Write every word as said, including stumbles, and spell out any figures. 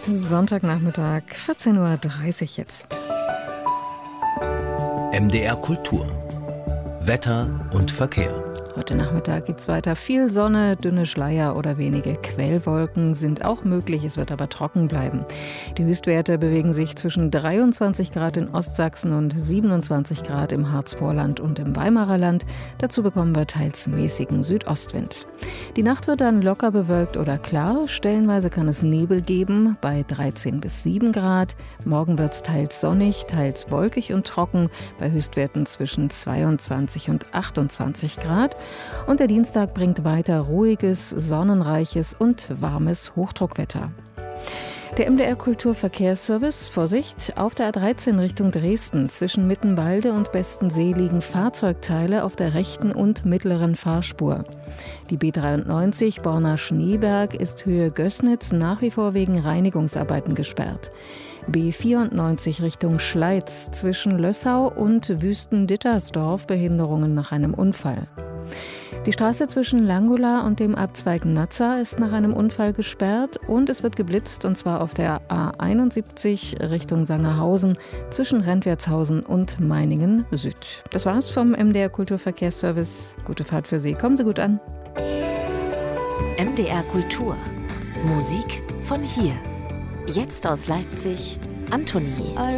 Sonntagnachmittag, vierzehn Uhr dreißig jetzt. M D R Kultur. Wetter und Verkehr. Heute Nachmittag gibt es weiter viel Sonne, dünne Schleier oder wenige Quellwolken sind auch möglich, es wird aber trocken bleiben. Die Höchstwerte bewegen sich zwischen dreiundzwanzig Grad in Ostsachsen und siebenundzwanzig Grad im Harzvorland und im Weimarer Land. Dazu bekommen wir teils mäßigen Südostwind. Die Nacht wird dann locker bewölkt oder klar, stellenweise kann es Nebel geben bei dreizehn bis sieben Grad. Morgen wird es teils sonnig, teils wolkig und trocken bei Höchstwerten zwischen zweiundzwanzig und achtundzwanzig Grad. Und der Dienstag bringt weiter ruhiges, sonnenreiches und warmes Hochdruckwetter. Der M D R Kulturverkehrsservice, Vorsicht, auf der A dreizehn Richtung Dresden zwischen Mittenwalde und Bestensee liegen Fahrzeugteile auf der rechten und mittleren Fahrspur. Die B dreiundneunzig Borna-Schneeberg ist Höhe Gößnitz nach wie vor wegen Reinigungsarbeiten gesperrt. B vierundneunzig Richtung Schleiz zwischen Lössau und Wüsten-Dittersdorf Behinderungen nach einem Unfall. Die Straße zwischen Langula und dem Abzweig Nazza ist nach einem Unfall gesperrt und es wird geblitzt, und zwar auf der A einundsiebzig Richtung Sangerhausen zwischen Rentwertshausen und Meiningen Süd. Das war's vom M D R Kulturverkehrsservice. Gute Fahrt für Sie. Kommen Sie gut an. M D R Kultur. Musik von hier. Jetzt aus Leipzig, Antonie.